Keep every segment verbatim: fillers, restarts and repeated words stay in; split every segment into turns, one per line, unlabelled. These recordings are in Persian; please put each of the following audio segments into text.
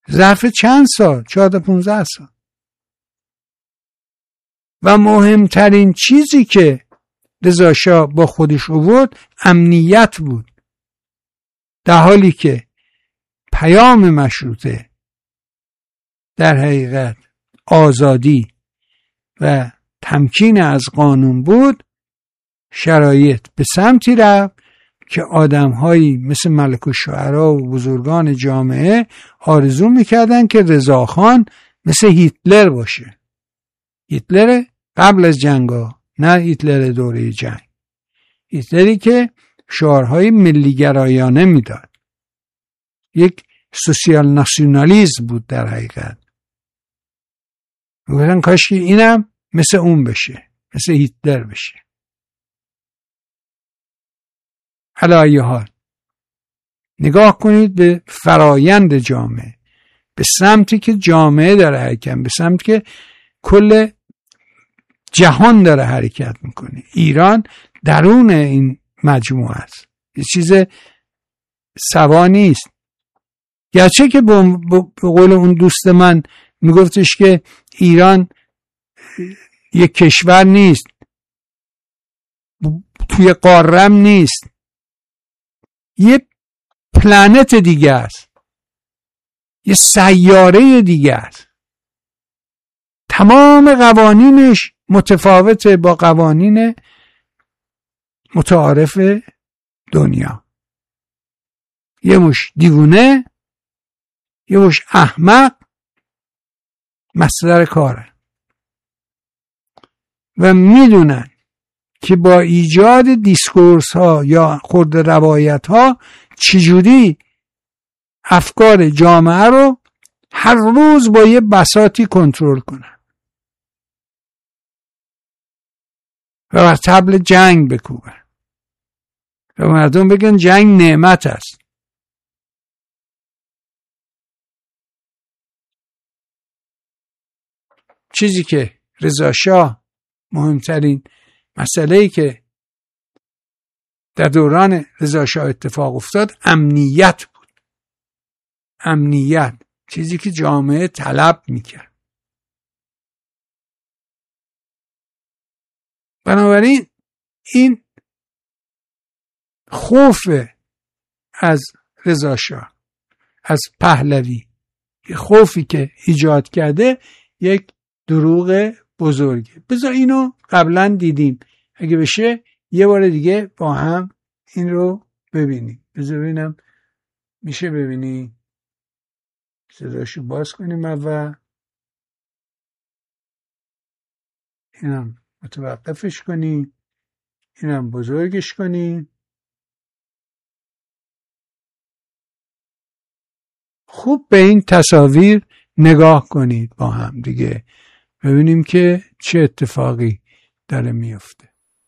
ظرف چند سال، چهارده پونزده سال. و مهمترین چیزی که رضا شاه با خودش آورد امنیت بود، در حالی که پیام مشروطه در حقیقت آزادی و تمکین از قانون بود. شرایط به سمتی رفت که آدم‌هایی مثل ملک الشعرا و بزرگان جامعه آرزو می‌کردن که رضاخان مثل هیتلر باشه. هیتلر قبل از جنگا، نه هیتلر دوره جنگ. هیتلری که شعارهای ملیگرایانه میداد، یک سوسیال ناسیونالیسم بود در حقیقت. میگفتن کاش که اینم مثل اون بشه، مثل هیتلر بشه. علی ای حال نگاه کنید به فرایند جامعه، به سمتی که جامعه داره حرکت، به سمتی که کل جهان داره حرکت میکنه. ایران درون این مجموعه است، یه چیز سوا نیست. گرچه که به قول اون دوست من میگفتش که ایران یک کشور نیست، توی قارم نیست، یه پلنت دیگه است، یه سیاره دیگه است. تمام قوانینش متفاوته با قوانین متعارف دنیا. یه مش دیوونه، یه مش احمق مصدر کاره و میدونن که با ایجاد دیسکورس ها یا خرد روایت ها چجوری افکار جامعه رو هر روز با یه بساطی کنترل کنن و بر طبل جنگ بکوبن و مردم بگن جنگ نعمت است. چیزی که رضا شاه، مهمترین مسئله‌ای که در دوران رضا شاه اتفاق افتاد امنیت بود. امنیت، چیزی که جامعه طلب میکرد. بنابراین این خوف از رضا شاه، از پهلوی، خوفی که ایجاد کرده یک دروغ بزرگه. بذار اینو قبلا دیدیم، اگه بشه یه بار دیگه با هم این رو ببینیم. بذار ببینم میشه ببینی، صداشو باز کنیم اول، اینم متوقفش کنیم، اینم بزرگش کنیم. خوب به این تصاویر نگاه کنید با هم دیگه، ببینیم که چه اتفاقی داره میفته.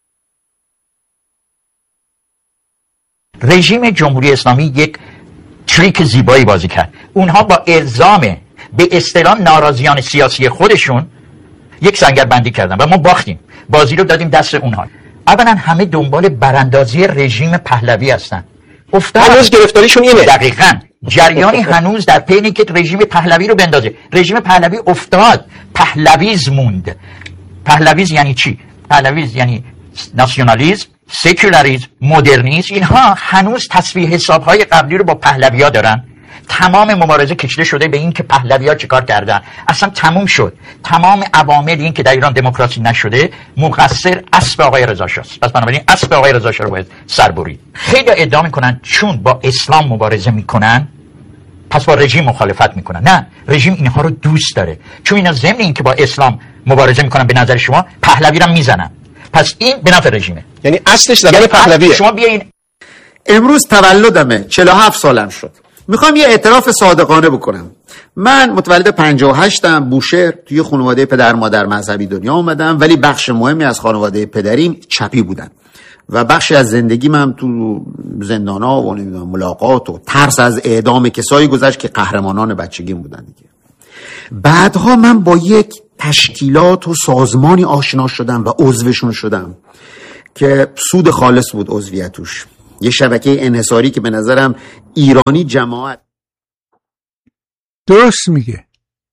رژیم جمهوری اسلامی یک تریک زیبایی بازی کرد. اونها با الزام به اصطلاح ناراضیان سیاسی خودشون یک سنگربندی کردن و ما باختیم، بازی رو دادیم دست اونها. اولا همه دنبال براندازی رژیم پهلوی هستن. افتاد
هنوز گرفتاریشون اینه.
دقیقاً جریانی هنوز در پی اینه که رژیم پهلوی رو بندازه. رژیم پهلوی افتاد، پهلویز موند. پهلویز یعنی چی؟ پهلویز یعنی ناسیونالیسم، سکولاریسم، مدرنیسم. اینها هنوز تصفیه حسابهای قبلی رو با پهلوی‌ها دارن. تمام مبارزه کشیده شده به این که پهلوی‌ها چیکار کردن. اصلا تموم شد. تمام عوامل این که در ایران دموکراسی نشده مقصر اسب آقای رضا شاه است. پس بنابراین اسب آقای رضا شاه رو باید سر برید. خیلی ادعا میکنن چون با اسلام مبارزه میکنن پس با رژیم مخالفت میکنن. نه، رژیم اینها رو دوست داره، چون اینا ضمن این که با اسلام مبارزه میکنن به نظر شما پهلوی رو میزنن. پس این به نفع رژیمه،
یعنی اصلش زدن پهلویه.
شما بیاین.
امروز تولدمه، چهل و هفت سالم شد. میخوام یه اعتراف صادقانه بکنم. من متولد پنجاه و هشتم، بوشهر، توی خانواده پدر مادر مذهبی دنیا اومدم، ولی بخش مهمی از خانواده پدریم چپی بودن و بخشی از زندگیم هم تو زندانا و نمیدونم ملاقات و ترس از اعدام کسایی گذشت که قهرمانان بچگیم بودن دیگه. بعدها من با یک تشکیلات و سازمانی آشنا شدم و عضوشون شدم که سود خالص بود عضویتوش. یه شبکه انحصاری که به نظرم ایرانی جماعت
درست میگه.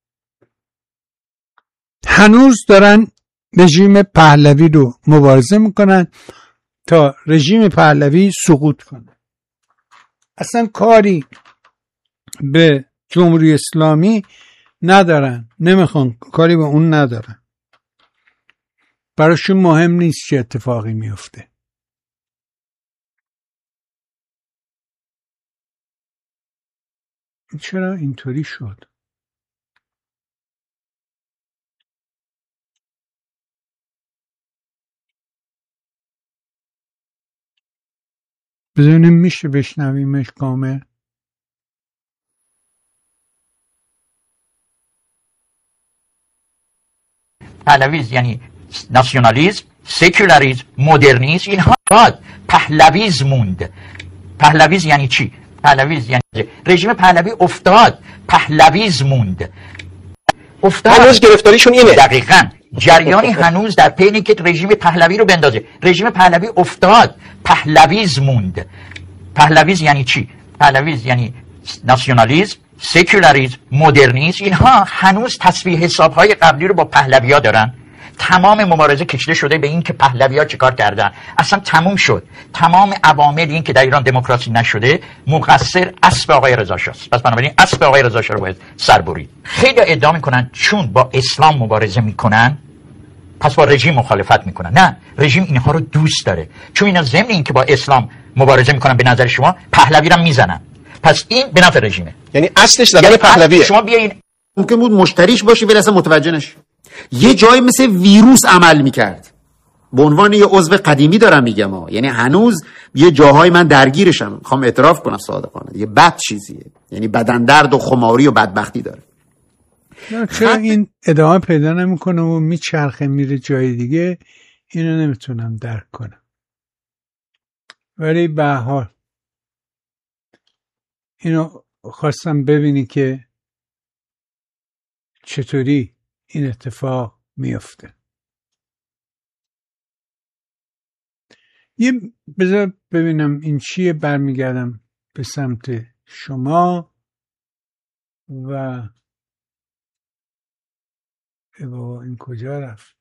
هنوز دارن رژیم پهلوی رو مبارزه میکنن تا رژیم پهلوی سقوط کنه. اصلا کاری به جمهوری اسلامی ندارن، نمیخوان، کاری به اون ندارن، براشون مهم نیست چه اتفاقی میفته. چرا اینطوری شد؟ بزنیم میشه بشنویمش کامل.
پهلویز یعنی ناسیونالیسم، سکولاریسم، مدرنیسم، اینها داد. پهلویز موند. پهلویز یعنی چی؟ پهلویز یعنی رژیم پهلوی افتاد، پهلویز موند. افتاد.
هنوز گرفتاریشون اینه.
دقیقاً. جریانی هنوز در پینه که رژیم پهلوی رو بندازه. رژیم پهلوی افتاد، پهلویز موند. پهلویز یعنی چی؟ پهلویز یعنی ناسیونالیسم، سکولاریسم، مدرنیسم، اینها هنوز تصفیه حسابهای قبلی رو با پهلوی‌ها دارن. تمام مبارزه کشیده شده به این که پهلوی‌ها چیکار کردن. اصلا تموم شد. تمام عوامل این که در ایران دموکراسی نشده مقصر اسب آقای رضا شاست. پس بنابراین اسب آقای رضا شاه رو باید سر برید. خیلی ادعا میکنن چون با اسلام مبارزه میکنن پس با رژیم مخالفت میکنن. نه، رژیم اینها رو دوست داره، چون اینا ضمن این که با اسلام مبارزه میکنن به نظر شما پهلوی رو میزنن. پس این به نفع رژیمه.
یعنی اصلش زدن پهلویه.
شما بیاین
ممکن بود مشتریش باشی ولی اصلا متوجه نشی. یه جایی مثل ویروس عمل میکرد. به عنوان یه عضو قدیمی دارم میگم ها، یعنی هنوز یه جاهای من درگیرشم، میخوام اعتراف کنم صادقانه، یه بد چیزیه، یعنی بدن درد و خماری و بدبختی داره.
چرا این ادامه پیدا نمیکنه و میچرخه میره جای دیگه؟ اینو نمیتونم درک کنم. ولی به هر حال اینو خواستم ببینی که چطوری این اتفاق میفته. یه بذار ببینم این چیه، برمیگردم به سمت شما و ای بابا این کجا رفت؟